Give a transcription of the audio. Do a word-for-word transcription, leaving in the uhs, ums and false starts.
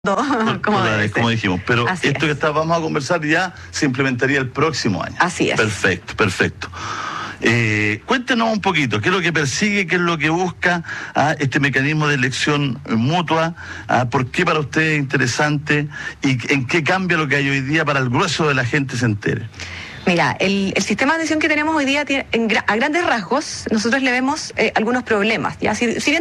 como, dólares, como dijimos, pero Así esto es. que está, vamos a conversar ya se implementaría el próximo año. Así es. Perfecto, perfecto. Eh, cuéntenos un poquito, ¿qué es lo que persigue, qué es lo que busca ah, este mecanismo de elección mutua? Ah, ¿Por qué para usted es interesante y en qué cambia lo que hay hoy día para el grueso de la gente se entere? Mira, el, el sistema de admisión que tenemos hoy día, tiene, en, a grandes rasgos, nosotros le vemos eh, algunos problemas. ¿ya? Si, si bien